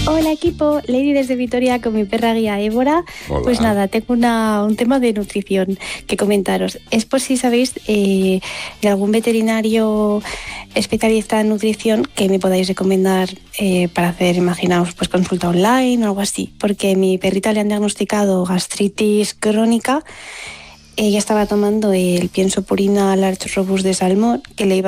Hola equipo, Lady desde Vitoria con mi perra guía Évora. Hola. Pues nada, tengo un tema de nutrición que comentaros. Es por si sabéis de algún veterinario especialista en nutrición que me podáis recomendar para hacer, imaginaos, pues consulta online o algo así. Porque a mi perrita le han diagnosticado gastritis crónica. Ella estaba tomando el pienso purina Large Robust de salmón, que le iba